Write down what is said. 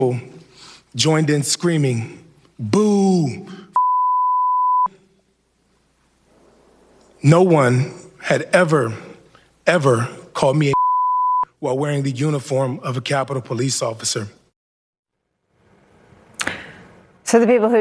joined in screaming, "Boo!" No one had ever called me a while wearing the uniform of a Capitol Police officer. So the people who